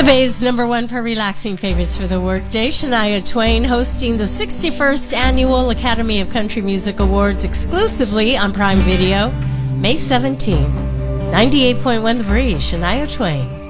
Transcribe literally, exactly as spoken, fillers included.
The Bay's number one for relaxing favorites for the workday, Shania Twain, hosting the sixty-first Annual Academy of Country Music Awards exclusively on Prime Video, May seventeenth. ninety-eight point one The Breeze, Shania Twain.